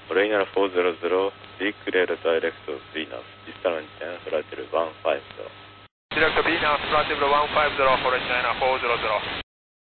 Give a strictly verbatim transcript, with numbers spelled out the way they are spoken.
Marina four zero zero, seek clear direct to Venus, distant maintain flight level one five zero. Direct to Venus, flight level one five zero for China four zero zero.